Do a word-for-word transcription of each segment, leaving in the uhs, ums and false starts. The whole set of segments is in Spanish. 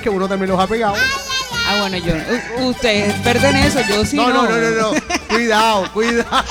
que uno también los ha pegado. Ah, bueno, yo, u- usted es experto en eso, yo sí No, no. no, no, no, no. Cuidado, cuidado.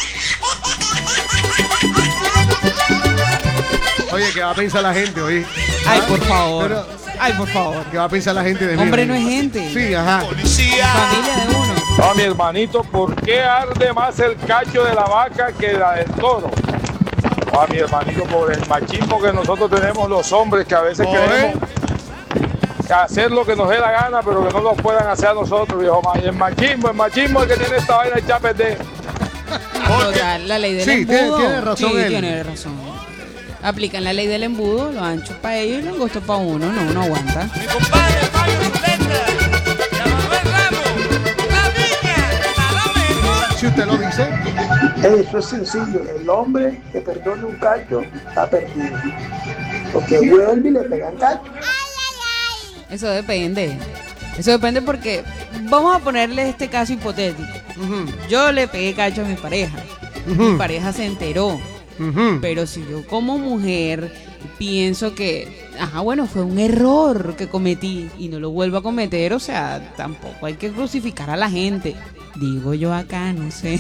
Oye, ¿qué va a pensar la gente, oye? Ay, ¿Ah? por favor. Pero, Ay, por favor. ¿qué va a pensar la gente de mí? Hombre no es gente. Sí, ajá. Familia de uno. No, mi hermanito, ¿por qué arde más el cacho de la vaca que la del toro? Ah, mi hermanito, por el machismo que nosotros tenemos los hombres, que a veces Oye. queremos hacer lo que nos dé la gana, pero que no nos puedan hacer a nosotros, viejo. Y el machismo, el machismo es el que tiene esta vaina echada a perder. Total, la ley del Sí, tiene- embudo. tiene razón Sí, él. tiene razón. Aplican la ley del embudo, los anchos para ellos y los angostos para uno. No, uno aguanta. Mi compadre Fabio Zuleta, y a Manuel Ramos, la niña, nada menos. Si usted lo dice. Eso es sencillo. El hombre que perdone un cacho está perdido. Porque vuelve y le pegan cacho. Eso depende. Eso depende porque vamos a ponerle este caso hipotético. Ujú, Yo le pegué cacho a mi pareja. ujú, Mi pareja se enteró. ujú. Pero si yo como mujer pienso que, ajá, bueno, fue un error que cometí y no lo vuelvo a cometer, o sea, tampoco hay que crucificar a la gente. Digo yo acá, no sé.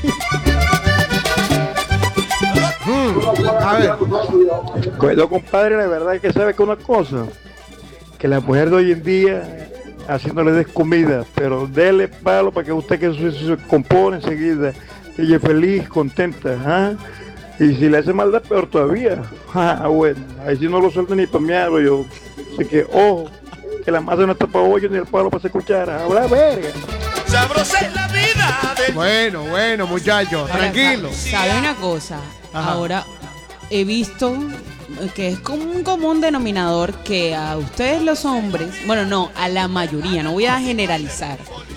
Mm, A ver, Bueno, compadre, la verdad es que sabe que una cosa, que la mujer de hoy en día, así no le des comida, pero dele palo para que usted que se, se compone enseguida, ella es feliz, contenta, ¿ah? Y si le hace maldad, peor todavía. Ah, bueno, ahí sí no lo suelta ni para mearlo yo. Así que, ojo, que la masa no está para hoyo ni el palo para hacer cuchara. Habla verga. Sabrosa es la vida de bueno, bueno, muchachos, Ahora, tranquilo. sa- ¿Sabe una cosa? Ajá. Ahora he visto que es como un común denominador que a ustedes los hombres, bueno, no, a la mayoría, no voy a generalizar,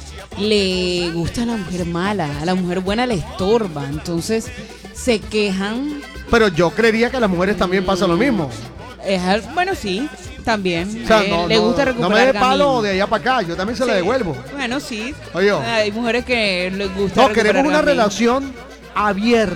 le gusta la mujer mala, a la mujer buena le estorba, entonces se quejan. Pero yo creería que a las mujeres también pasa lo mismo. Es al- bueno, sí, también. O sea, eh, no, le no- gusta no recuperar me dé palo gamín. de allá para acá, yo también se la Sí. devuelvo. Bueno, sí. Oye. Hay mujeres que les gusta No, recuperar queremos una gamín. relación abierta,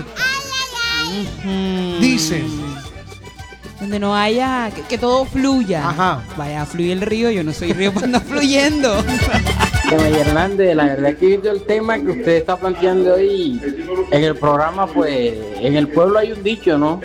Mm. dicen. Donde no haya, que, que todo fluya. Ajá. Vaya, fluye el río, yo no soy río para andar fluyendo. María Hernández, la verdad que viendo el tema que usted está planteando hoy en el programa, pues en el pueblo hay un dicho, ¿no?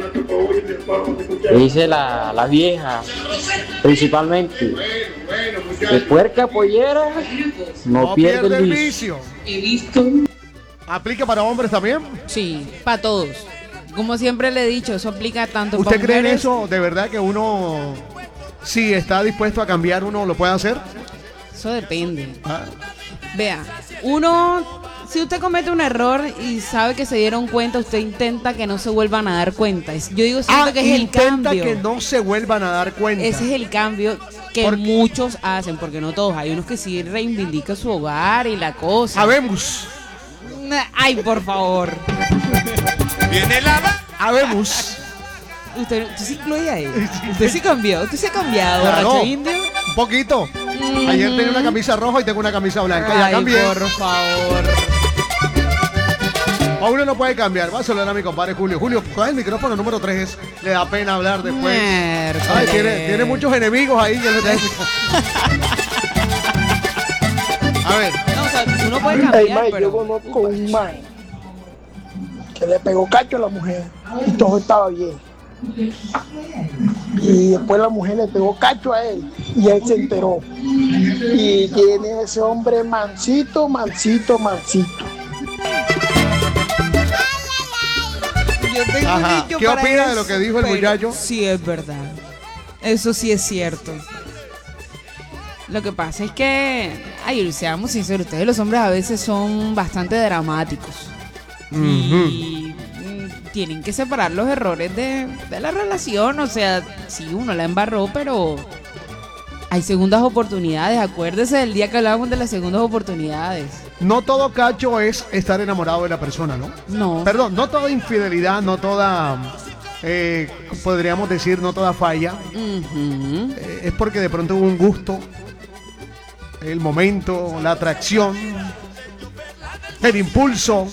Que dice la, la vieja, principalmente, que puerca pollera no, No pierde el vicio. vicio. ¿Aplica para hombres también? Sí, para todos. Como siempre le he dicho, eso aplica tanto para ¿Usted cree en mujeres. eso? ¿De verdad que uno, si está dispuesto a cambiar, uno lo puede hacer? Eso depende. Ah, Vea, uno, si usted comete un error y sabe que se dieron cuenta, usted intenta que no se vuelvan a dar cuenta. Es- Yo digo siento Ah, que es el intenta cambio. que no se vuelvan a dar cuenta. Ese es el cambio que Por- muchos hacen, porque no todos. Hay unos que sí reivindican su hogar y la cosa. Habemos, Ay, por favor. viene la va- habemos. Usted, usted se incluye ahí. Usted sí cambió. Usted se ha cambiado, Claro. borracho indio. Un poquito. Ayer tenía una camisa roja y tengo una camisa blanca. Ya Ay, cambié. por favor. O uno no puede cambiar. Voy a saludar a mi compadre Julio. Julio, coge el micrófono número tres. Le da pena hablar después. Miércoles. Ay, tiene, tiene muchos enemigos ahí. Que le A ver. No, o sea, uno puede Ey, cambiar, mae, yo pero... conozco un mae que le pegó cacho a la mujer y todo estaba bien. Y después la mujer le pegó cacho a él y él se enteró. Y tiene ese hombre mansito, mansito, mansito. Yo tengo un Ajá. dicho ¿Qué para opina de eso, lo que dijo el pero muchacho? Sí, es verdad. Eso sí es cierto. Lo que pasa es que, ay, seamos sinceros, ustedes los hombres a veces son bastante dramáticos. Y mm, tienen que separar los errores de, de la relación. O sea, sí, uno la embarró, pero hay segundas oportunidades. Acuérdese del día que hablábamos de las segundas oportunidades. No todo cacho es estar enamorado de la persona, ¿no? No. Perdón, no toda infidelidad, no toda, eh, podríamos decir, no toda falla. Ujú. Eh, es porque de pronto hubo un gusto, el momento, la atracción, el impulso.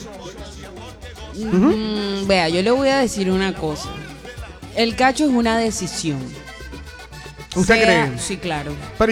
Mm, vea, yo le voy a decir una cosa. El cacho es una decisión. ¿Usted Sea- cree? Sí, claro. Pero